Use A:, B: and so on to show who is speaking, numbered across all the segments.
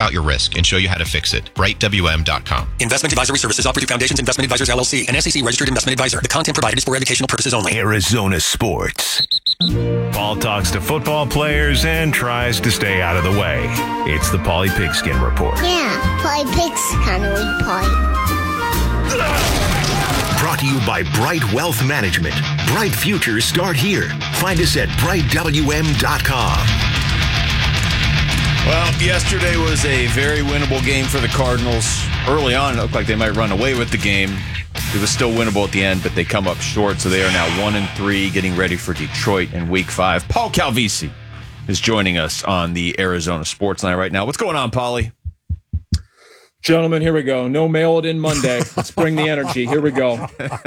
A: out your risk and show you how to fix it. BrightWM.com.
B: Investment advisory services offered through Foundations Investment Advisors LLC, an SEC-registered investment advisor. The content provided is for educational purposes only.
C: Arizona Sports. Paul talks to football players and tries to stay out of the way. It's the Paulie Pigskin Report.
D: Yeah, Paulie Pigs kind of weak, Paulie.
C: Brought to you by Bright Wealth Management. Bright futures start here. Find us at brightwm.com.
E: Well, yesterday was a very winnable game for the Cardinals. Early on, it looked like they might run away with the game. It was still winnable at the end, but they come up short, so they are now 1-3, getting ready for Detroit in Week 5. Paul Calvisi is joining us on the Arizona Sports Line right now. What's going on, Paulie?
F: Gentlemen, here we go. No mail it in Monday. Let's bring the energy. Here we go.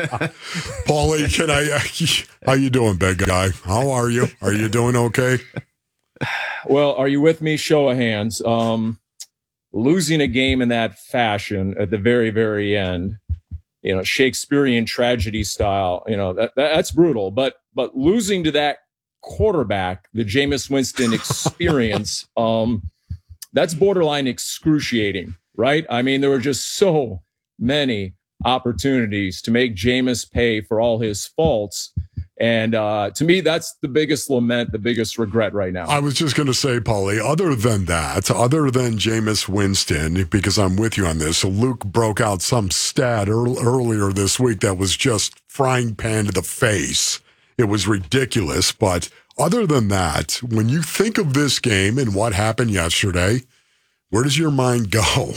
G: Paulie, how you doing, big guy? How are you? Are you doing okay?
F: Well, are you with me? Show of hands. Losing a game in that fashion at the very, very end, Shakespearean tragedy style, that's brutal. But losing to that quarterback, the Jameis Winston experience, that's borderline excruciating. Right? I mean, there were just so many opportunities to make Jameis pay for all his faults. And to me, that's the biggest lament, the biggest regret right now.
G: I was just going to say, Paulie, other than Jameis Winston, because I'm with you on this, so Luke broke out some stat earlier this week that was just frying pan to the face. It was ridiculous. But other than that, when you think of this game and what happened yesterday, where does your mind go?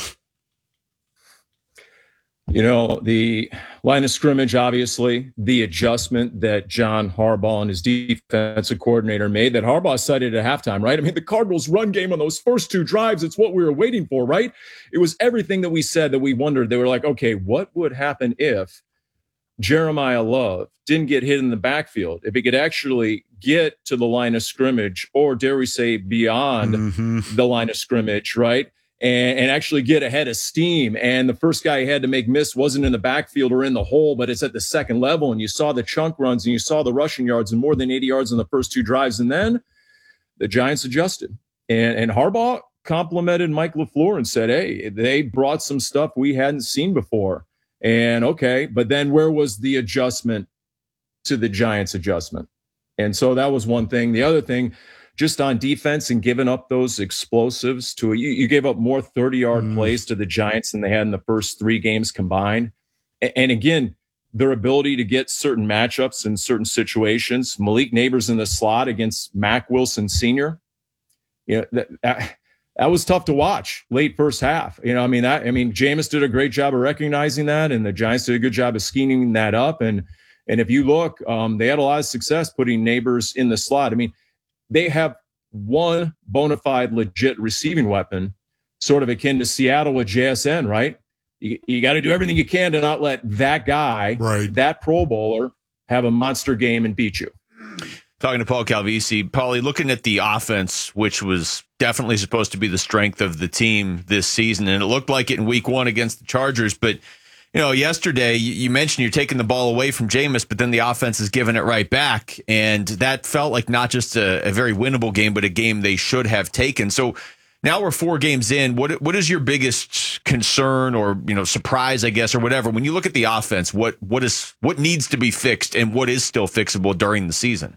F: The line of scrimmage, obviously, the adjustment that John Harbaugh and his defensive coordinator made that Harbaugh cited at halftime, right? I mean, the Cardinals' run game on those first two drives, it's what we were waiting for, right? It was everything that we said that we wondered. They were like, okay, what would happen if Jeremiah Love didn't get hit in the backfield? If he could actually get to the line of scrimmage, or dare we say beyond the line of scrimmage, right? And actually get ahead of steam. And the first guy he had to make miss wasn't in the backfield or in the hole, but it's at the second level. And you saw the chunk runs and you saw the rushing yards and more than 80 yards in the first two drives. And then the Giants adjusted. And Harbaugh complimented Mike LaFleur and said, hey, they brought some stuff we hadn't seen before. And okay, but then where was the adjustment to the Giants adjustment? And so that was one thing. The other thing, just on defense and giving up those explosives to you gave up more 30-yard plays to the Giants than they had in the first three games combined. And again, their ability to get certain matchups in certain situations. Malik Neighbors in the slot against Mack Wilson Sr. That was tough to watch late first half. Jameis did a great job of recognizing that, and the Giants did a good job of scheming that up. And if you look, they had a lot of success putting Neighbors in the slot. I mean, they have one bona fide, legit receiving weapon, sort of akin to Seattle with JSN, right? You got to do everything you can to not let that guy, that Pro Bowler, have a monster game and beat you.
E: Talking to Paul Calvisi. Paulie, looking at the offense, which was definitely supposed to be the strength of the team this season, and it looked like it in Week 1 against the Chargers, but yesterday you mentioned you're taking the ball away from Jameis, but then the offense is giving it right back. And that felt like not just a very winnable game, but a game they should have taken. So now we're 4 games in. What is your biggest concern or, surprise, I guess, or whatever? When you look at the offense, what needs to be fixed and what is still fixable during the season?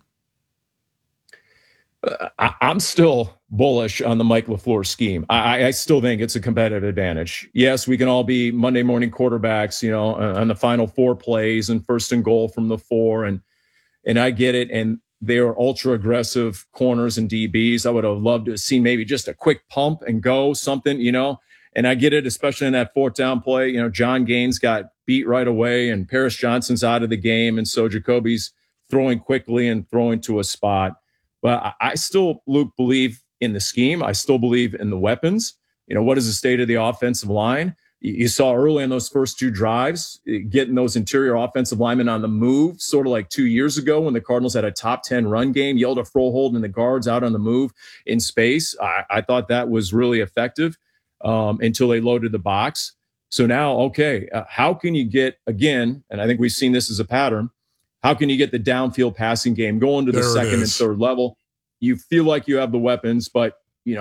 F: I'm still bullish on the Mike LaFleur scheme. I still think it's a competitive advantage. Yes, we can all be Monday morning quarterbacks, on the final 4 plays and first and goal from the 4. And I get it. And they are ultra aggressive corners and DBs. I would have loved to have seen maybe just a quick pump and go something, and I get it, especially in that 4th down play. John Gaines got beat right away and Paris Johnson's out of the game. And so Jacoby's throwing quickly and throwing to a spot. But I still, Luke, believe in the scheme. I still believe in the weapons. What is the state of the offensive line? You saw early in those first 2 drives, getting those interior offensive linemen on the move, sort of like 2 years ago when the Cardinals had a top 10 run game, yelled a Frohold and the guards out on the move in space. I thought that was really effective until they loaded the box. So now, okay, how can you get, again, and I think we've seen this as a pattern, how can you get the downfield passing game going to the second and third level? You feel like you have the weapons, but,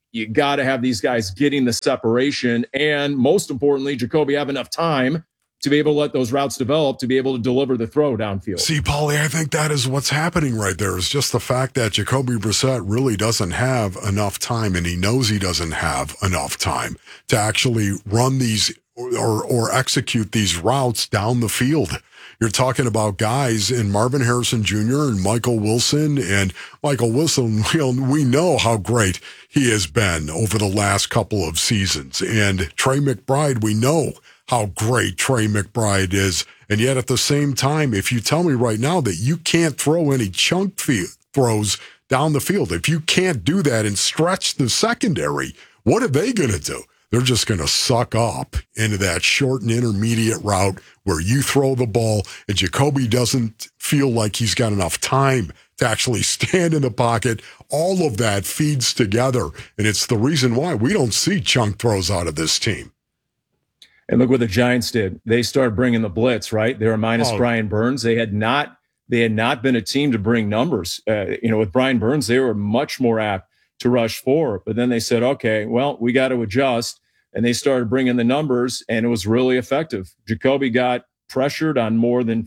F: you got to have these guys getting the separation. And most importantly, Jacoby have enough time to be able to let those routes develop, to be able to deliver the throw downfield.
G: See, Paulie, I think that is what's happening right there. Is just the fact that Jacoby Brissett really doesn't have enough time, and he knows he doesn't have enough time to actually run these or execute these routes down the field. You're talking about guys in Marvin Harrison Jr. and Michael Wilson. And Michael Wilson, we know how great he has been over the last couple of seasons. And Trey McBride, we know how great Trey McBride is. And yet at the same time, if you tell me right now that you can't throw any chunk throws down the field, if you can't do that and stretch the secondary, what are they going to do? They're just going to suck up into that short and intermediate route where you throw the ball and Jacoby doesn't feel like he's got enough time to actually stand in the pocket. All of that feeds together, and it's the reason why we don't see chunk throws out of this team.
F: And look what the Giants did. They started bringing the blitz, right? They were minus Brian Burns. They had not been a team to bring numbers. With Brian Burns, they were much more apt to rush forward. But then they said, okay, well, we got to adjust. And they started bringing the numbers, and it was really effective. Jacoby got pressured on more than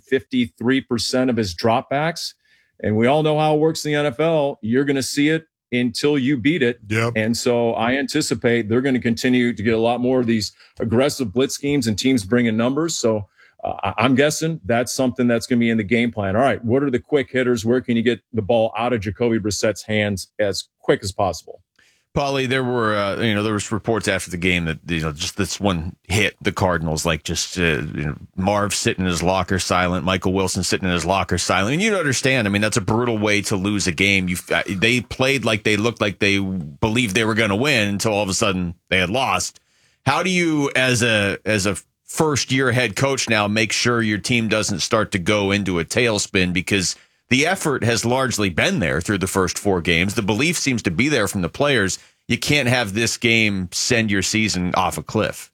F: 53% of his dropbacks. And we all know how it works in the NFL. You're going to see it until you beat it.
G: Yep.
F: And so I anticipate they're going to continue to get a lot more of these aggressive blitz schemes and teams bringing numbers. So I'm guessing that's something that's going to be in the game plan. All right, what are the quick hitters? Where can you get the ball out of Jacoby Brissett's hands as quick as possible?
E: Paulie, there was reports after the game that just this one hit the Cardinals, like just Marv sitting in his locker silent, Michael Wilson sitting in his locker silent, and you understand. I mean, that's a brutal way to lose a game. They played like they looked like they believed they were going to win until all of a sudden they had lost. How do you, as a first year head coach now, make sure your team doesn't start to go into a tailspin? Because the effort has largely been there through the first 4 games. The belief seems to be there from the players. You can't have this game send your season off a cliff.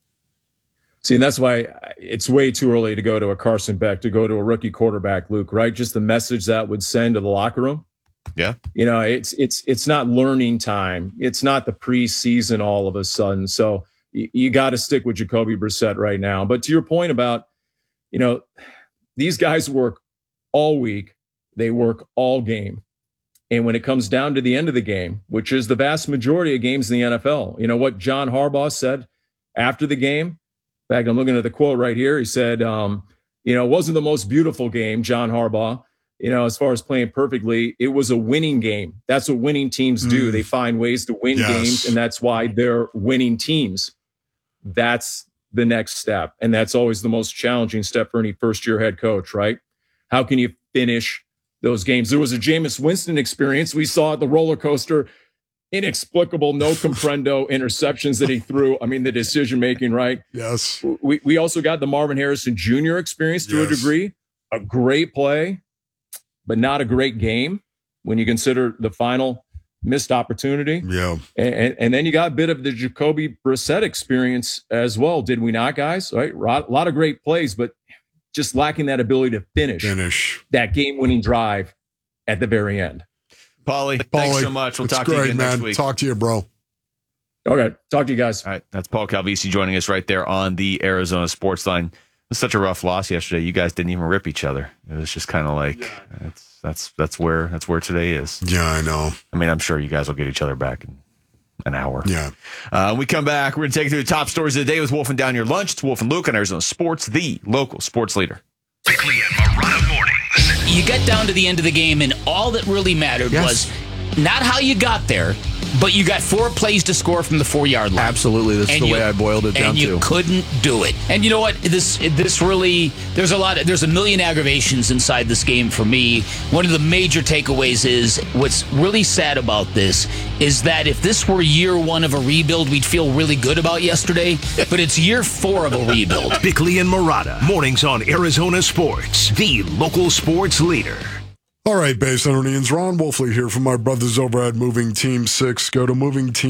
F: See, and that's why it's way too early to go to a Carson Beck, to go to a rookie quarterback, Luke, right? Just the message that would send to the locker room.
E: Yeah.
F: It's not learning time. It's not the preseason all of a sudden. So you got to stick with Jacoby Brissett right now. But to your point about, these guys work all week. They work all game. And when it comes down to the end of the game, which is the vast majority of games in the NFL, what John Harbaugh said after the game? In fact, I'm looking at the quote right here. He said, it wasn't the most beautiful game, John Harbaugh, as far as playing perfectly. It was a winning game. That's what winning teams do. They find ways to win games, and that's why they're winning teams. That's the next step. And that's always the most challenging step for any first-year head coach, right? How can you finish those games? There was a Jameis Winston experience. We saw at the roller coaster, inexplicable, no comprendo interceptions that he threw. I mean, the decision-making, right?
G: Yes.
F: We also got the Marvin Harrison Jr. experience to a degree. A great play, but not a great game when you consider the final missed opportunity.
G: Yeah.
F: And then you got a bit of the Jacoby Brissett experience as well, did we not, guys? Right? A lot of great plays, but just lacking that ability to finish that game-winning drive at the very end.
E: Paulie, thanks so much. We'll talk to you again next week.
G: Talk to you, bro.
F: Okay. Talk to you guys.
E: All right. That's Paul Calvisi joining us right there on the Arizona Sports Line. It was such a rough loss yesterday. You guys didn't even rip each other. It was just kind of like that's where today is.
G: Yeah, I know.
E: I mean, I'm sure you guys will get each other back in an hour.
G: Yeah.
E: We come back. We're going to take you through the top stories of the day with Wolf and Down Your Lunch. It's Wolf and Luke on Arizona Sports, the local sports leader.
C: Bickley and Marotta mornings.
H: You get down to the end of the game, and all that really mattered was not how you got there, but you got 4 plays to score from the 4-yard line.
I: Absolutely. That's the way I boiled it down to.
H: And you couldn't do it. And you know what? This really, there's a million aggravations inside this game for me. One of the major takeaways is what's really sad about this is that if this were year 1 of a rebuild, we'd feel really good about yesterday, but it's year 4 of a rebuild.
C: Bickley and Marotta, mornings on Arizona Sports, the local sports leader.
G: All right, Bay Centernians, Ron Wolfley here from my brothers over at Moving Team 6. Go to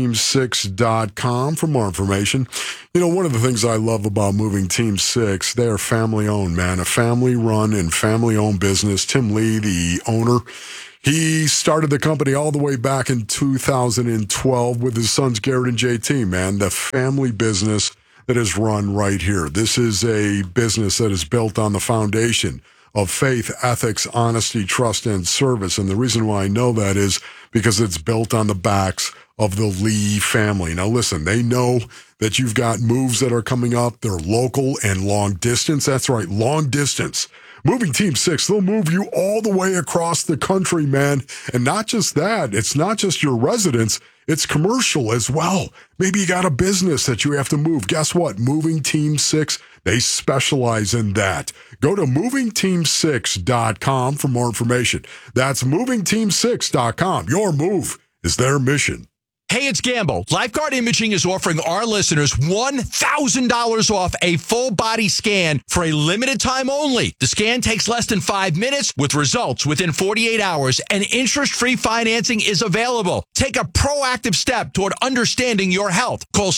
G: movingteam6.com for more information. One of the things I love about Moving Team 6, they are family-owned, man, a family-run and family-owned business. Tim Lee, the owner, He started the company all the way back in 2012 with his sons Garrett and JT, man. The family business that is run right here. This is a business that is built on the foundation of faith, ethics, honesty, trust, and service. And the reason why I know that is because it's built on the backs of the Lee family. Now, listen, they know that you've got moves that are coming up. They're local and long distance. That's right, long distance. Moving Team 6, they'll move you all the way across the country, man. And not just that, it's not just your residence, it's commercial as well. Maybe you got a business that you have to move. Guess what? Moving Team 6, they specialize in that. Go to movingteam6.com for more information. That's movingteam6.com. Your move is their mission.
J: Hey, it's Gamble. Lifeguard Imaging is offering our listeners $1,000 off a full body scan for a limited time only. The scan takes less than 5 minutes with results within 48 hours, and interest-free financing is available. Take a proactive step toward understanding your health. Call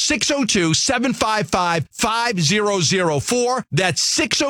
J: 602-755-5004. That's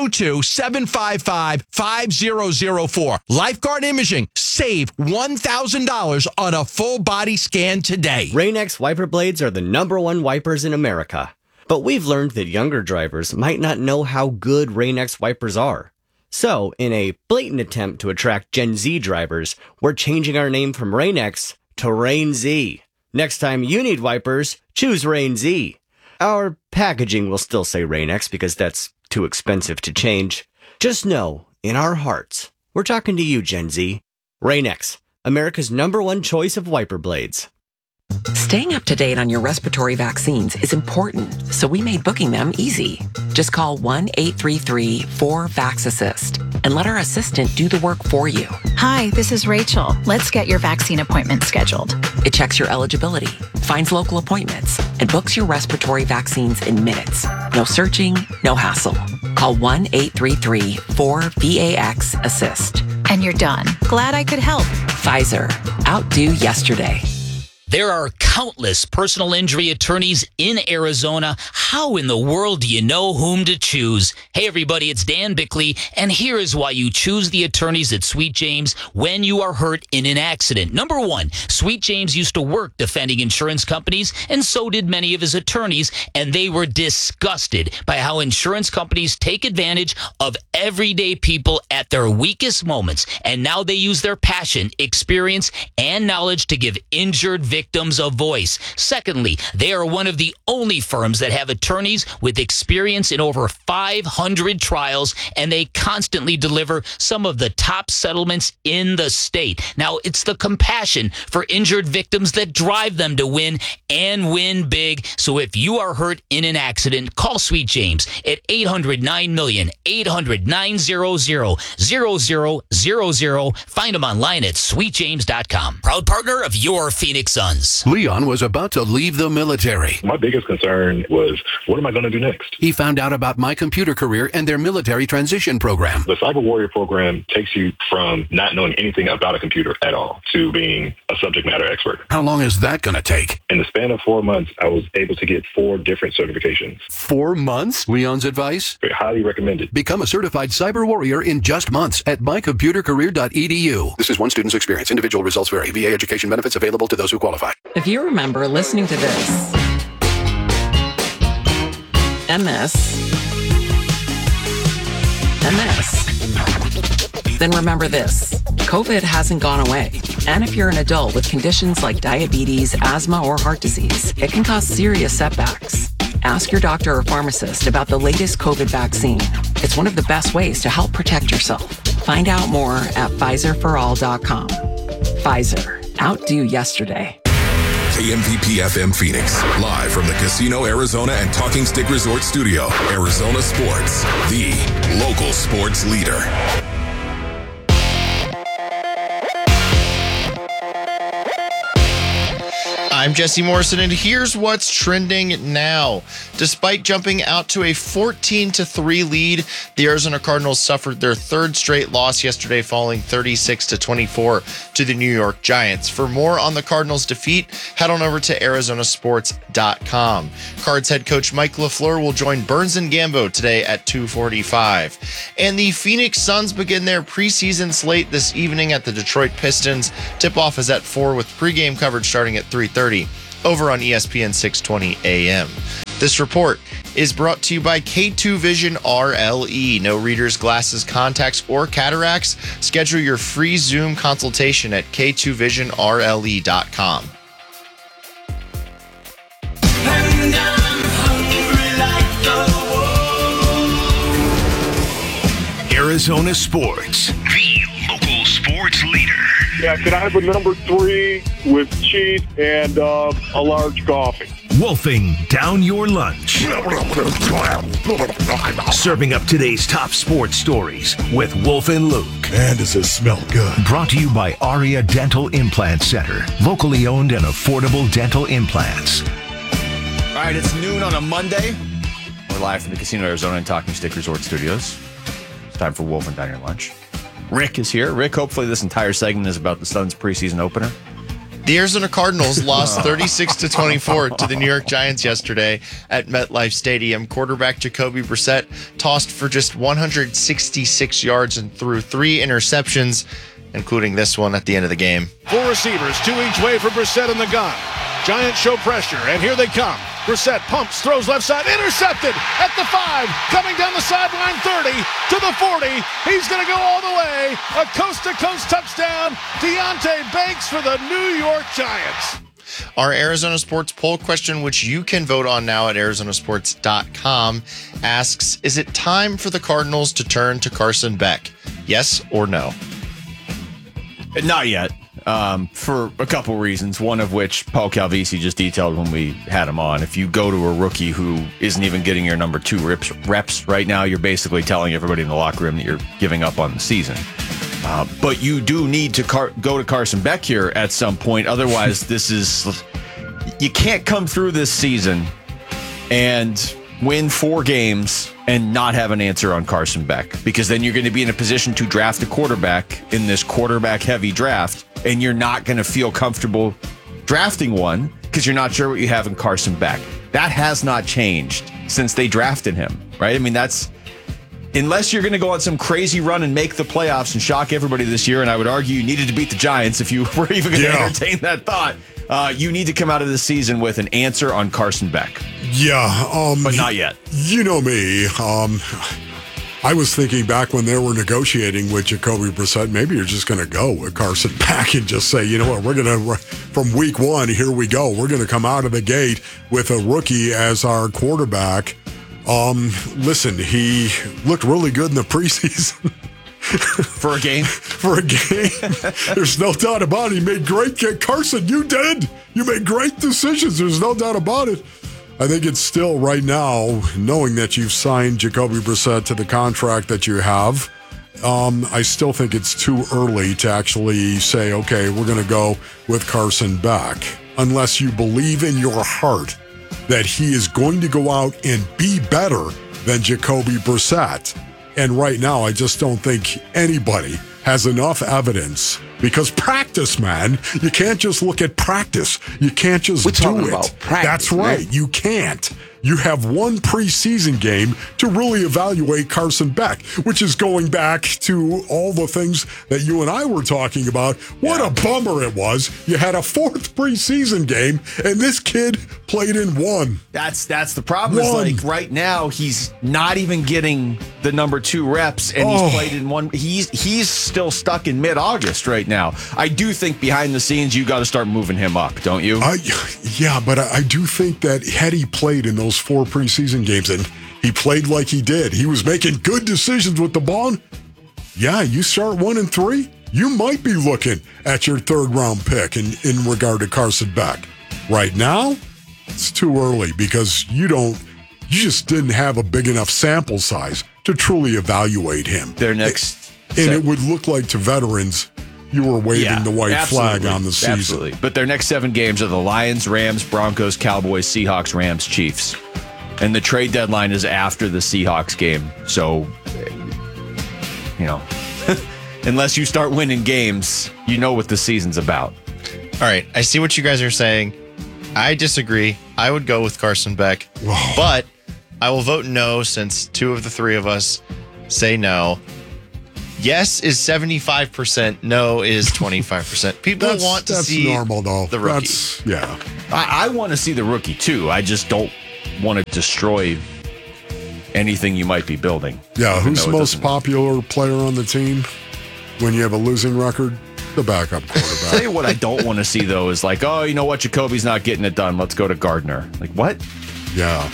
J: 602-755-5004. Lifeguard Imaging. Save $1,000 on a full body scan today.
K: Rain-X wiper blades are the #1 wipers in America. But we've learned that younger drivers might not know how good Rain-X wipers are. So, in a blatant attempt to attract Gen Z drivers, we're changing our name from Rain-X to Rain-Z. Next time you need wipers, choose Rain-Z. Our packaging will still say Rain-X because that's too expensive to change. Just know, in our hearts, we're talking to you, Gen Z. Rain-X, America's #1 choice of wiper blades.
L: Staying up to date on your respiratory vaccines is important, so we made booking them easy. Just call 1-833-4-VAX-ASSIST and let our assistant do the work for you.
M: Hi, this is Rachel. Let's get your vaccine appointment scheduled.
L: It checks your eligibility, finds local appointments, and books your respiratory vaccines in minutes. No searching, no hassle. Call 1-833-4-VAX-ASSIST.
M: And you're done. Glad I could help.
L: Pfizer. Outdo yesterday.
H: There are countless personal injury attorneys in Arizona. How in the world do you know whom to choose? Hey, everybody, it's Dan Bickley, and here is why you choose the attorneys at Sweet James when you are hurt in an accident. Number one, Sweet James used to work defending insurance companies, and so did many of his attorneys, and they were disgusted by how insurance companies take advantage of everyday people at their weakest moments, and now they use their passion, experience, and knowledge to give injured victims a voice. Secondly, they are one of the only firms that have attorneys with experience in over 500 trials, and they constantly deliver some of the top settlements in the state. Now, it's the compassion for injured victims that drive them to win and win big. So if you are hurt in an accident, call Sweet James at 800-9-MILLION, 800-900-0000. Find them online at sweetjames.com. Proud partner of your Phoenix Suns.
N: Leon was about to leave the military.
O: My biggest concern was, what am I going to do next?
N: He found out about My Computer Career and their military transition program.
O: The Cyber Warrior program takes you from not knowing anything about a computer at all to being a subject matter expert.
N: How long is that going to take?
O: In the span of 4 months, I was able to get 4 different certifications.
N: 4 months? Leon's advice?
O: Highly recommended.
N: Become a certified cyber warrior in just months at mycomputercareer.edu. This is one student's experience. Individual results vary. VA education benefits available to those who qualify.
L: If you remember listening to this, MS, then remember this. COVID hasn't gone away. And if you're an adult with conditions like diabetes, asthma, or heart disease, it can cause serious setbacks. Ask your doctor or pharmacist about the latest COVID vaccine. It's one of the best ways to help protect yourself. Find out more at PfizerForAll.com. Pfizer. Outdo yesterday.
P: KMVP FM Phoenix, live from the Casino Arizona and Talking Stick Resort Studio. Arizona Sports, the local sports leader.
Q: I'm Jesse Morrison, and here's what's trending now. Despite jumping out to a 14-3 lead, the Arizona Cardinals suffered their third straight loss yesterday, falling 36-24 to the New York Giants. For more on the Cardinals' defeat, head on over to ArizonaSports.com. Cards head coach Mike LaFleur will join Burns and Gambo today at 2:45. And the Phoenix Suns begin their preseason slate this evening at the Detroit Pistons. Tip-off is at 4 with pregame coverage starting at 3:30 over on ESPN 620 AM. This report is brought to you by K2 Vision RLE. No readers, glasses, contacts, or cataracts. Schedule your free Zoom consultation at k2visionrle.com.
C: Arizona Sports, the local sports leader.
R: Yeah, can I have a number 3 with cheese and a large coffee?
C: Wolfing down your lunch. Serving up today's top sports stories with Wolf and Luke.
G: Man, does it smell good.
C: Brought to you by Aria Dental Implant Center. Locally owned and affordable dental implants.
E: All right, it's noon on a Monday. We're live from the Casino Arizona and Talking Stick Resort Studios. It's time for Wolf and Down Your Lunch. Rick is here. Rick, hopefully this entire segment is about the Suns' preseason opener.
Q: The Arizona Cardinals lost 36-24 to the New York Giants yesterday at MetLife Stadium. Quarterback Jacoby Brissett tossed for just 166 yards and threw 3 interceptions, including this one at the end of the game.
S: 4 receivers, 2 each way for Brissett in the gun. Giants show pressure, and here they come. Brissett pumps, throws left side, intercepted at the 5, coming down the sideline 30 to the 40. He's going to go all the way. A coast-to-coast touchdown. Deontay Banks for the New York Giants.
Q: Our Arizona Sports poll question, which you can vote on now at ArizonaSports.com, asks, is it time for the Cardinals to turn to Carson Beck? Yes or no?
E: Not yet. For a couple reasons, one of which Paul Calvisi just detailed when we had him on. If you go to a rookie who isn't even getting your number 2 reps right now, you're basically telling everybody in the locker room that you're giving up on the season. But you do need to go to Carson Beck here at some point. Otherwise, you can't come through this season and win 4 games and not have an answer on Carson Beck, because then you're going to be in a position to draft a quarterback in this quarterback-heavy draft, and you're not going to feel comfortable drafting one because you're not sure what you have in Carson Beck. That has not changed since they drafted him, right? I mean, unless you're going to go on some crazy run and make the playoffs and shock everybody this year, and I would argue you needed to beat the Giants if you were even going to entertain that thought, you need to come out of this season with an answer on Carson Beck.
G: Yeah.
E: But not yet.
G: You know me. I was thinking back when they were negotiating with Jacoby Brissett, maybe you're just going to go with Carson Beck and just say, you know what, we're going to, from week 1, here we go. We're going to come out of the gate with a rookie as our quarterback. Listen, he looked really good in the preseason.
E: For a game?
G: For a game. There's no doubt about it. He made great Carson, you did. You made great decisions. There's no doubt about it. I think it's still right now, knowing that you've signed Jacoby Brissett to the contract that you have, I still think it's too early to actually say, okay, we're going to go with Carson Beck, unless you believe in your heart that he is going to go out and be better than Jacoby Brissett. And right now, I just don't think anybody has enough evidence, because practice, man, you can't just look at practice. You can't just do it.
I: About practice,
G: that's right.
I: Man.
G: You can't. You have one preseason game to really evaluate Carson Beck, which is going back to all the things that you and I were talking about. What a bummer it was. You had a 4th preseason game, and this kid played in 1.
E: That's the problem. Is like right now he's not even getting the number 2 reps, and he's played in 1. He's still stuck in mid-August right now. I do think behind the scenes you got to start moving him up, don't you?
G: Yeah, but I do think that had he played in those 4 preseason games and he played like he did, he was making good decisions with the ball. Yeah, you start 1-3, you might be looking at your 3rd round pick in regard to Carson Beck. Right now, it's too early because you just didn't have a big enough sample size to truly evaluate him.
E: Their next,
G: and it would look like to veterans, you were waving the white flag on the season.
E: Absolutely. But their next 7 games are the Lions, Rams, Broncos, Cowboys, Seahawks, Rams, Chiefs. And the trade deadline is after the Seahawks game. So, unless you start winning games, you know what the season's about.
Q: All right. I see what you guys are saying. I disagree. I would go with Carson Beck.
G: Whoa.
Q: But I will vote no since 2 of the 3 of us say no. Yes is 75%. No is 25%. People want to see
G: normal, though.
Q: The rookie.
E: I want to see the rookie, too. I just don't want to destroy anything you might be building.
G: Yeah, who's the most popular player on the team when you have a losing record? The backup quarterback.
E: Tell you what I don't want to see, though, is like, oh, you know what? Jacoby's not getting it done. Let's go to Gardner. Like, what?
G: Yeah.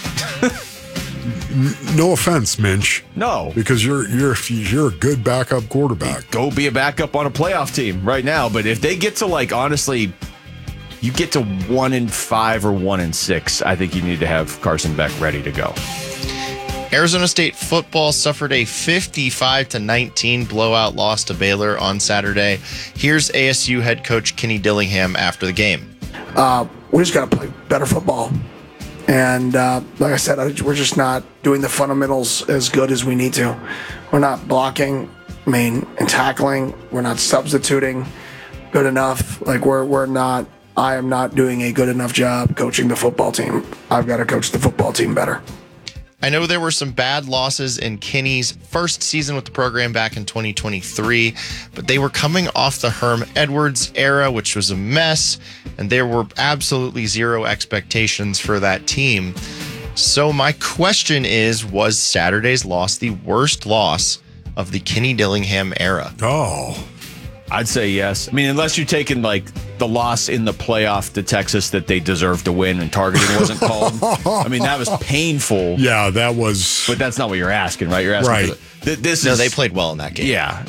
G: No offense, Minch.
E: No.
G: Because you're a good backup quarterback.
E: Go be a backup on a playoff team right now. But if they get to, honestly, you get to 1-5 or 1-6, I think you need to have Carson Beck ready to go.
Q: Arizona State football suffered a 55-19 blowout loss to Baylor on Saturday. Here's ASU head coach Kenny Dillingham after the game.
T: We just got to play better football. And like I said, we're just not doing the fundamentals as good as we need to. We're not blocking, and tackling. We're not substituting good enough. I am not doing a good enough job coaching the football team. I've got to coach the football team better.
Q: I know there were some bad losses in Kenny's first season with the program back in 2023, but they were coming off the Herm Edwards era, which was a mess, and there were absolutely zero expectations for that team. So my question is, was Saturday's loss the worst loss of the Kenny Dillingham era?
G: Oh,
E: I'd say yes. I mean, unless you're taking the loss in the playoff to Texas that they deserved to win and targeting wasn't called. I mean, that was painful.
G: Yeah, that was.
E: But that's not what you're asking, right? You're asking
G: right.
Q: They played well in that game.
E: Yeah.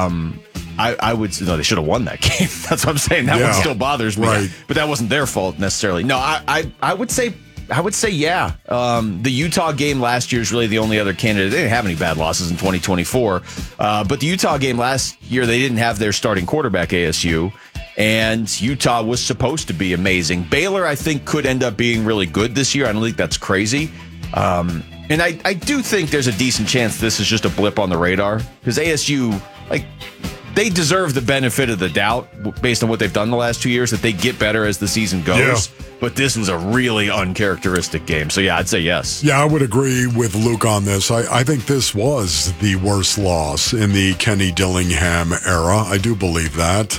E: I would no, they should have won that game. That's what I'm saying. That one still bothers me.
G: Right.
E: But that wasn't their fault necessarily. No, I would say yeah. The Utah game last year is really the only other candidate. They didn't have any bad losses in 2024. But the Utah game last year, they didn't have their starting quarterback, ASU. And Utah was supposed to be amazing. Baylor, I think, could end up being really good this year. I don't think that's crazy. And I do think there's a decent chance this is just a blip on the radar. Because ASU, they deserve the benefit of the doubt based on what they've done the last 2 years, that they get better as the season goes. Yeah. But this was a really uncharacteristic game. So, yeah, I'd say yes.
G: Yeah, I would agree with Luke on this. I think this was the worst loss in the Kenny Dillingham era. I do believe that.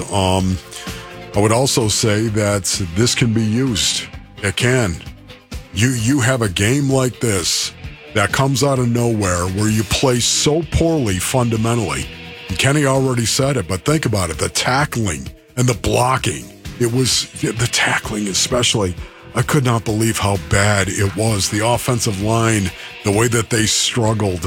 G: I would also say that this can be used. It can. You have a game like this that comes out of nowhere where you play so poorly fundamentally. And Kenny already said it, but think about it. The tackling and the blocking. It was the tackling especially. I could not believe how bad it was. The offensive line, the way that they struggled.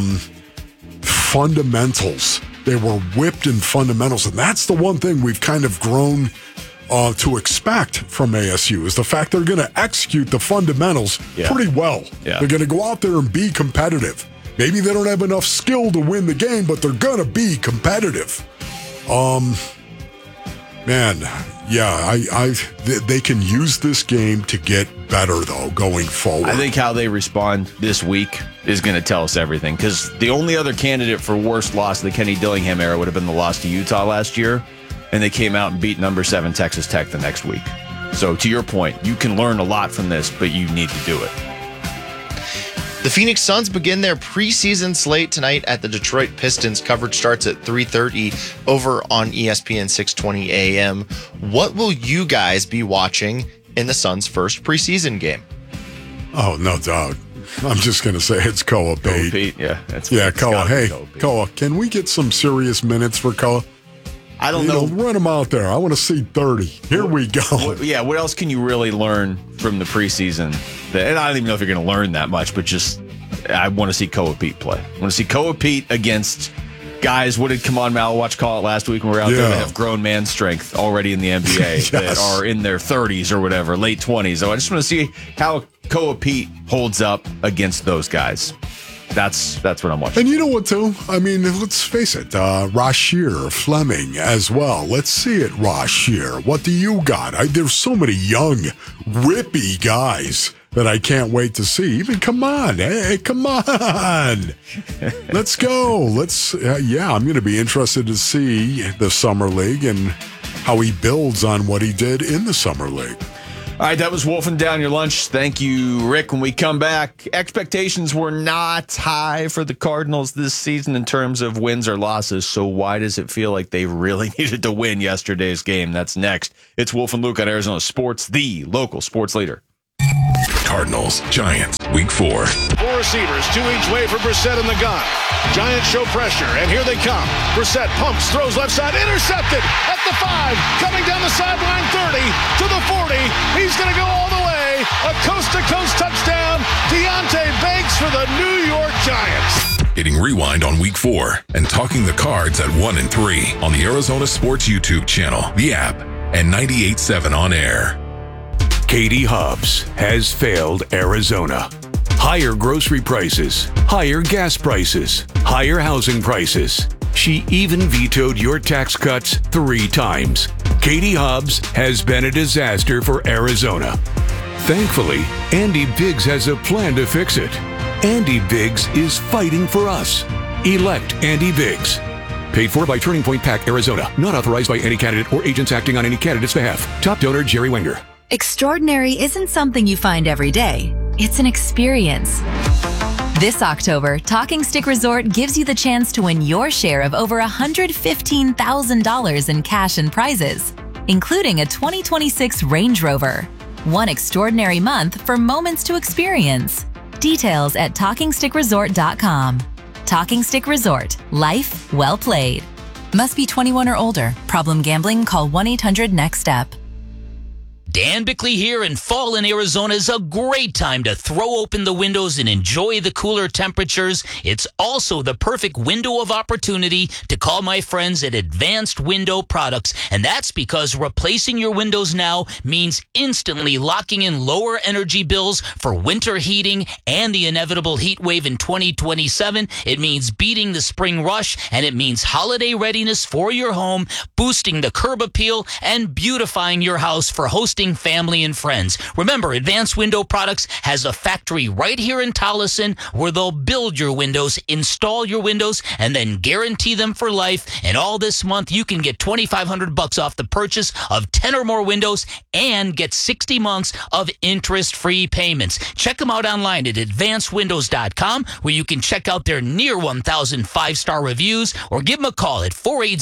G: Fundamentals. They were whipped in fundamentals. And that's the one thing we've kind of grown to expect from ASU is the fact they're going to execute the fundamentals pretty well. Yeah. They're going to go out there and be competitive. Maybe they don't have enough skill to win the game, but they're going to be competitive. They can use this game to get better, though, going forward.
E: I think how they respond this week is going to tell us everything, because the only other candidate for worst loss of the Kenny Dillingham era would have been the loss to Utah last year, and they came out and beat number 7 Texas Tech the next week. So to your point, you can learn a lot from this, but you need to do it.
Q: The Phoenix Suns begin their preseason slate tonight at the Detroit Pistons. Coverage starts at 3:30 over on ESPN 620 AM. What will you guys be watching in the Suns' first preseason game?
G: Oh, no doubt. I'm just going to say it's Koa Pate.
E: Pete, yeah.
G: Koa. Hey, Koa, can we get some serious minutes for Koa?
E: I don't know.
G: Run him out there. I want to see 30. Here we go.
E: What else can you really learn from the preseason? And I don't even know if you're going to learn that much, but just I want to see Koa Pete play. I want to see Koa Pete against guys. What did Kamon Malawatch call it last week when we were out there? They have grown man strength already in the NBA that are in their 30s or whatever, late 20s. So I just want to see how Koa Pete holds up against those guys. that's what I'm watching.
G: And you know what, too? I mean, let's face it, Rasheer Fleming as well. Let's see it, Rasheer. What do you got? There's so many young, whippy guys that I can't wait to see. Even come on. Let's go. I'm going to be interested to see the Summer League and how he builds on what he did in the Summer League.
E: All right, that was Wolfing Down Your Lunch. Thank you, Rick. When we come back, expectations were not high for the Cardinals this season in terms of wins or losses. So why does it feel like they really needed to win yesterday's game? That's next. It's Wolf and Luke on Arizona Sports, the local sports leader.
P: Cardinals, Giants, Week 4.
S: 4 receivers, 2 each way for Brissett in the gun. Giants show pressure, and here they come. Brissett pumps, throws left side, intercepted at the 5, coming down the sideline 30 to the 40. He's going to go all the way. A coast-to-coast touchdown. Deontay Banks for the New York Giants.
P: Hitting rewind on Week 4 and talking the Cards at 1 and 3 on the Arizona Sports YouTube channel, the app, and 98.7 on air.
C: Katie Hobbs has failed Arizona. Higher grocery prices, higher gas prices, higher housing prices. She even vetoed your tax cuts 3 times. Katie Hobbs has been a disaster for Arizona. Thankfully, Andy Biggs has a plan to fix it. Andy Biggs is fighting for us. Elect Andy Biggs. Paid for by Turning Point PAC, Arizona. Not authorized by any candidate or agents acting on any candidate's behalf. Top donor, Jerry Wenger.
M: Extraordinary isn't something you find every day. It's an experience. This October, Talking Stick Resort gives you the chance to win your share of over $115,000 in cash and prizes, including a 2026 Range Rover. One extraordinary month for moments to experience. Details at TalkingStickResort.com. Talking Stick Resort. Life well played. Must be 21 or older. Problem gambling? Call 1-800-NEXT-STEP.
H: Dan Bickley here, and fall in Arizona is a great time to throw open the windows and enjoy the cooler temperatures. It's also the perfect window of opportunity to call my friends at Advanced Window Products, and that's because replacing your windows now means instantly locking in lower energy bills for winter heating and the inevitable heat wave in 2027. It means beating the spring rush, and it means holiday readiness for your home, boosting the curb appeal, and beautifying your house for hosting family and friends. Remember, Advanced Window Products has a factory right here in Tolleson where they'll build your windows, install your windows, and then guarantee them for life. And all this month, you can get $2,500 off the purchase of 10 or more windows and get 60 months of interest-free payments. Check them out online at advancedwindows.com, where you can check out their near 1,000 5-star reviews, or give them a call at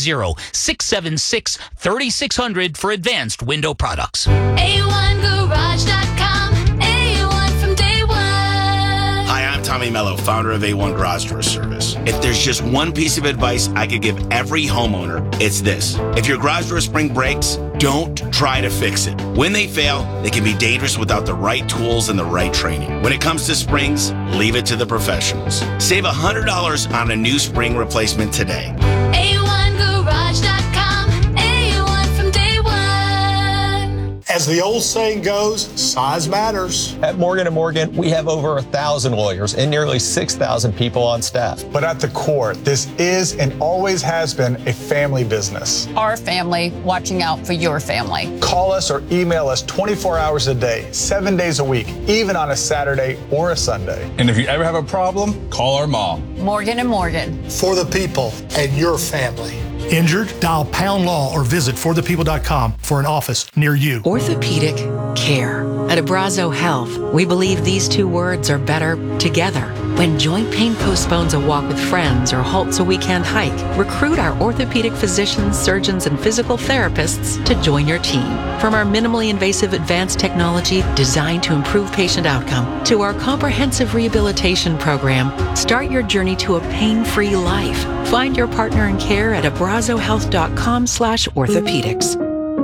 H: 480-676-3600 for Advanced Window Products.
U: A1Garage.com. A1 from day one. Hi, I'm Tommy Mello, founder of A1 Garage Door Service. If there's just one piece of advice I could give every homeowner, it's this. If your garage door spring breaks, don't try to fix it. When they fail, they can be dangerous without the right tools and the right training. When it comes to springs, leave it to the professionals. Save $100 on a new spring replacement today. A1Garage.com. A1 from day one.
V: As the old saying goes, size matters.
W: At Morgan & Morgan, we have over 1,000 lawyers and nearly 6,000 people on staff.
V: But at the core, this is and always has been a family business.
X: Our family watching out for your family.
V: Call us or email us 24 hours a day, 7 days a week, even on a Saturday or a Sunday.
W: And if you ever have a problem, call our mom.
X: Morgan & Morgan.
V: For the people and your family.
Y: Injured? Dial Pound Law or visit forthepeople.com for an office near you.
L: Orthopedic care. At Abrazo Health, we believe these 2 words are better together. When joint pain postpones a walk with friends or halts a weekend hike, recruit our orthopedic physicians, surgeons, and physical therapists to join your team. From our minimally invasive advanced technology designed to improve patient outcome to our comprehensive rehabilitation program, start your journey to a pain-free life. Find your partner in care at abrazohealth.com/orthopedics.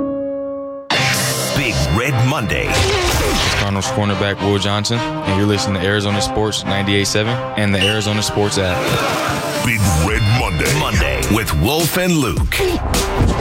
C: Big Red Monday.
Z: Cardinals cornerback Will Johnson, and you're listening to Arizona Sports 98.7 and the Arizona Sports app.
C: Big Red Monday with Wolf and Luke.